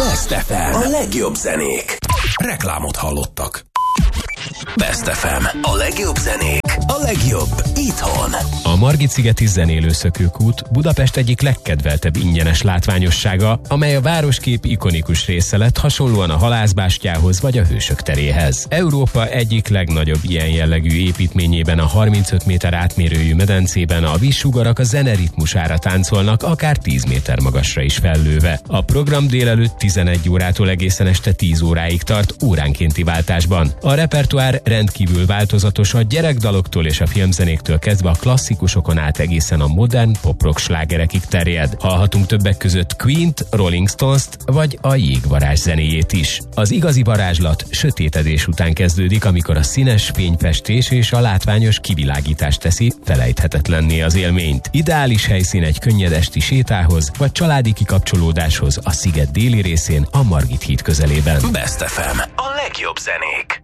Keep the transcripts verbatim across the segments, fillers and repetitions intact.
Best ef em. A legjobb zenék. Reklámot hallottak. Best ef em. A legjobb zenék. A legjobb itthon. A Margit-szigeti zenélőszökőkút Budapest egyik legkedveltebb ingyenes látványossága, amely a városkép ikonikus része lett, hasonlóan a Halászbástyához vagy a Hősök teréhez. Európa egyik legnagyobb ilyen jellegű építményében, a harmincöt méter átmérőjű medencében a vízsugarak a zene ritmusára táncolnak, akár tíz méter magasra is fellőve. A program délelőtt tizenegy órától egészen este tíz óráig tart, óránkénti váltásban. A repertoár rendkívül változatos, a gyerekdaloktól és a filmzenéktől kezdve a klasszikusokon át egészen a modern pop-rock slágerekig terjed. Hallhatunk többek között Queen-t, Rolling Stones-t vagy a Jégvarázs zenéjét is. Az igazi varázslat sötétedés után kezdődik, amikor a színes fényfestés és a látványos kivilágítás teszi felejthetetlenné az élményt. Ideális helyszín egy könnyed esti sétához vagy családi kikapcsolódáshoz a sziget déli részén, a Margit híd közelében. Best ef em. A legjobb zenék.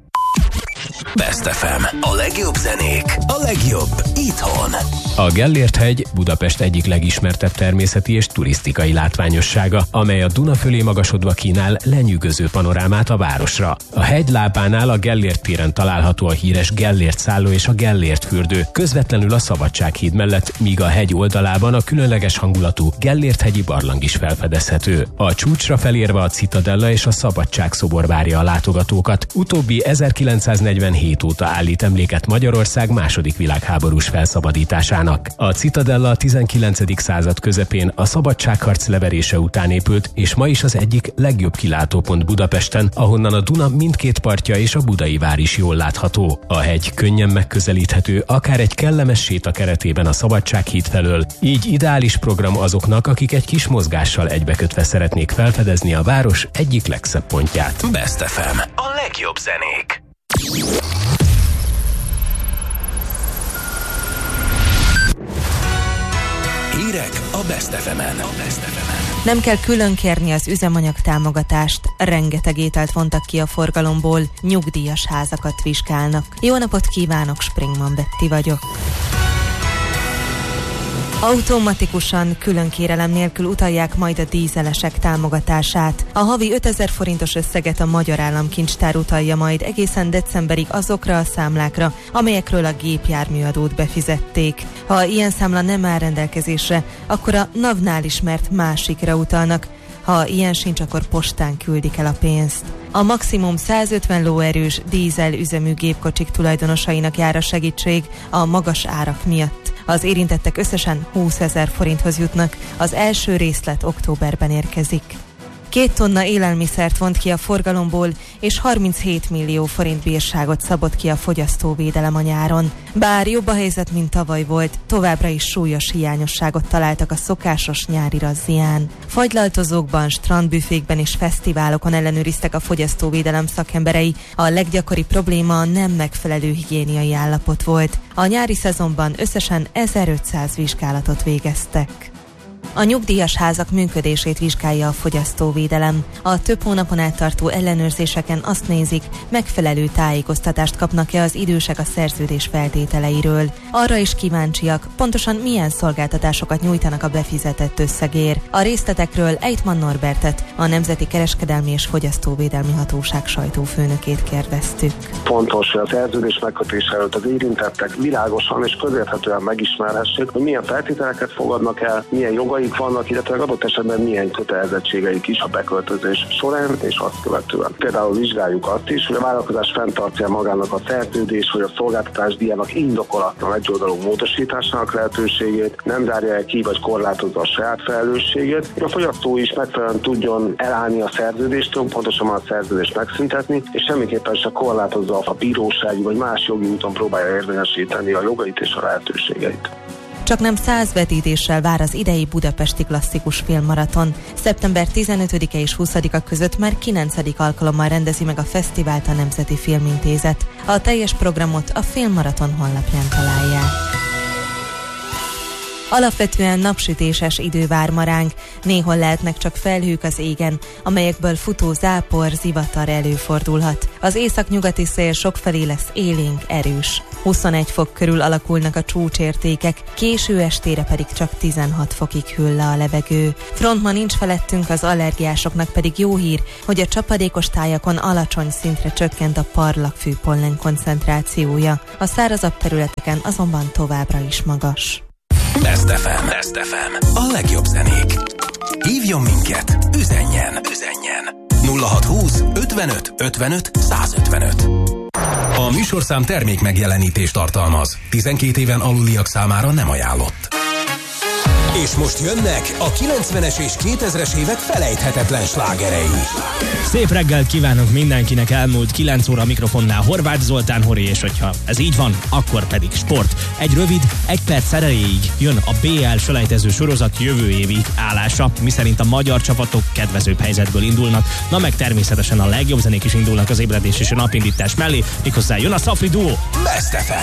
Best ef em. A legjobb zenék. A legjobb itthon. A Gellért-hegy Budapest egyik legismertebb természeti és turisztikai látványossága, amely a Duna fölé magasodva kínál lenyűgöző panorámát a városra. A hegy lábánál a Gellért téren található a híres Gellért szálló és a Gellért fürdő, közvetlenül a Szabadsághíd mellett, míg a hegy oldalában a különleges hangulatú Gellért-hegyi barlang is felfedezhető. A csúcsra felérve a Citadella és a Szabadságszobor várja a látogatókat. Utóbbi ezerkilencszáznegyvenhét óta állít emléket Magyarország második világháborús felszabadításának. A Citadella a tizenkilencedik század közepén a szabadságharc leverése után épült, és ma is az egyik legjobb kilátópont Budapesten, ahonnan a Duna mindkét partja és a Budai vár is jól látható. A hegy könnyen megközelíthető, akár egy kellemes séta keretében a Szabadsághíd felől, így ideális program azoknak, akik egy kis mozgással egybekötve szeretnék felfedezni a város egyik legszebb pontját. Best ef em. A legjobb zenék. Hírek a Best ef emen. A Best ef emen. Nem kell külön kérni az üzemanyag támogatást. Rengeteg ételt vontak ki a forgalomból, nyugdíjas házakat vizsgálnak. Jó napot kívánok, Springman Betty vagyok. Automatikusan, külön kérelem nélkül utalják majd a dízelesek támogatását. A havi ötezer forintos összeget a Magyar Államkincstár utalja majd egészen decemberig azokra a számlákra, amelyekről a gépjárműadót befizették. Ha ilyen számla nem áll rendelkezésre, akkor a NAV-nál ismert másikra utalnak. Ha ilyen sincs, akkor postán küldik el a pénzt. A maximum százötven lóerős dízel üzemű gépkocsik tulajdonosainak jár a segítség a magas árak miatt. Az érintettek összesen húszezer forinthoz jutnak, az első részlet októberben érkezik. Két tonna élelmiszert vont ki a forgalomból, és harminchét millió forint bírságot szabott ki a fogyasztóvédelem a nyáron. Bár jobb a helyzet, mint tavaly volt, továbbra is súlyos hiányosságot találtak a szokásos nyári razzián. Fagylaltozókban, strandbüfékben és fesztiválokon ellenőriztek a fogyasztóvédelem szakemberei. A leggyakoribb probléma a nem megfelelő higiéniai állapot volt. A nyári szezonban összesen ezerötszáz vizsgálatot végeztek. A nyugdíjas házak működését vizsgálja a fogyasztóvédelem. A több hónapon át tartó ellenőrzéseken azt nézik, megfelelő tájékoztatást kapnak-e az idősek a szerződés feltételeiről. Arra is kíváncsiak, pontosan milyen szolgáltatásokat nyújtanak a befizetett összegért. A részletekről Eitman Norbertet, a Nemzeti Kereskedelmi és Fogyasztóvédelmi Hatóság sajtófőnökét kérdeztük. Fontos, hogy a szerződés megkötés előtt az érintettek világosan és közérthetően megismerhessék, hogy milyen feltételeket fogadnak el, milyen jogai vannak, illetve adott esetben milyen kötelezettségeik is a beköltözés során és azt követően. Például vizsgáljuk azt is, hogy a vállalkozás fenntartja magának a szerződés, hogy a szolgáltatás díjának indokolatlan egyoldalú módosításának lehetőségét, nem zárja ki vagy korlátozza a saját felelősségét, hogy a fogyasztó is megfelelően tudjon elállni a szerződéstől, pontosan a szerződést megszüntetni, és semmiképpen se korlátozza a bírósági vagy más jogi úton próbálja érvényesíteni a jogait és a lehetőségeit. Csak nem száz vetítéssel vár az idei budapesti klasszikus filmmaraton. szeptember tizenötödike és huszadika között már kilencedik alkalommal rendezi meg a fesztivált a Nemzeti Filmintézet. A teljes programot a Filmmaraton honlapján találják. Alapvetően napsütéses idő vár ma ránk, néhol lehetnek csak felhők az égen, amelyekből futó zápor, zivatar előfordulhat. Az északnyugati szél sokfelé lesz élénk, erős. huszonegy fok körül alakulnak a csúcsértékek, késő estére pedig csak tizenhat fokig hűl le a levegő. Front ma nincs felettünk, az allergiásoknak pedig jó hír, hogy a csapadékos tájakon alacsony szintre csökkent a parlagfű pollen koncentrációja. A szárazabb területeken azonban továbbra is magas. Best ef em, Best ef em, a legjobb zenék. Hívjon minket, üzenjen, üzenjen. nulla hat húsz ötvenöt ötvenöt százötvenöt. A műsorszám termék megjelenítést tartalmaz. tizenkét éven aluliak számára nem ajánlott. És most jönnek a kilencvenes és kétezres évek felejthetetlen slágerei. Szép reggelt kívánok mindenkinek, elmúlt kilenc óra mikrofonnál Horváth Zoltán Hori, és hogyha ez így van, akkor pedig sport. Egy rövid, egy perc erejéig jön a bé el selejtező sorozat jövő évi állása, miszerint a magyar csapatok kedvezőbb helyzetből indulnak, na meg természetesen a legjobb zenék is indulnak az ébredés és a napindítás mellé, méghozzá jön a Szafri Duo. Best ef em.